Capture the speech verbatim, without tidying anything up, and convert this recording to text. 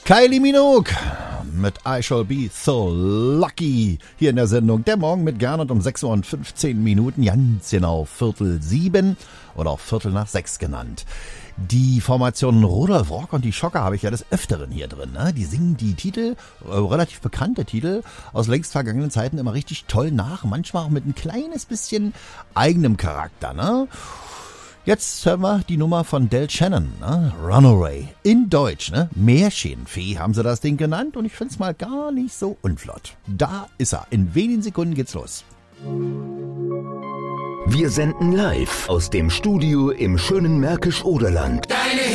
Kylie Minogue mit I Shall Be So Lucky hier in der Sendung Der Morgen mit Gernot um sechs Uhr und fünfzehn Minuten, ganz genau Viertel sieben oder auch Viertel nach sechs genannt. Die Formationen Rudolf Rock und die Schocker habe ich ja des Öfteren hier drin. Ne? Die singen die Titel, äh, relativ bekannte Titel aus längst vergangenen Zeiten immer richtig toll nach, manchmal auch mit ein kleines bisschen eigenem Charakter. Ne? Jetzt hören wir die Nummer von Del Shannon, ne? Runaway. In Deutsch, ne? Märchenfee haben sie das Ding genannt und ich find's mal gar nicht so unflott. Da ist er. In wenigen Sekunden geht's los. Wir senden live aus dem Studio im schönen Märkisch-Oderland. Deine